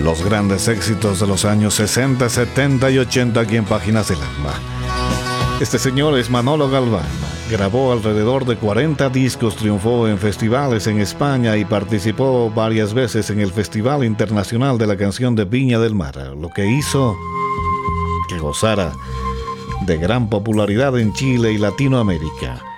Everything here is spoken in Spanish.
Los grandes éxitos de los años 60, 70 y 80 aquí en Páginas del Alma. Este señor es Manolo Galván. Grabó alrededor de 40 discos, triunfó en festivales en España y participó varias veces en el Festival Internacional de la Canción de Viña del Mar, lo que hizo que gozara de gran popularidad en Chile y Latinoamérica.